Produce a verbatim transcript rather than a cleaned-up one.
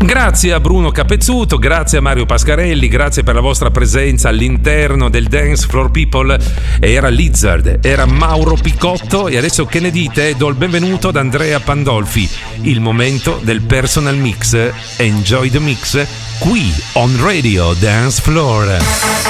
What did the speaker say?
Grazie a Bruno Capezzuto, grazie a Mario Pascarelli, grazie per la vostra presenza all'interno del Dance Floor People. Era Lizard, era Mauro Picotto e adesso che ne dite? Do il benvenuto ad Andrea Pandolfi. Il momento del personal mix. Enjoy the mix qui on Radio Dance Floor.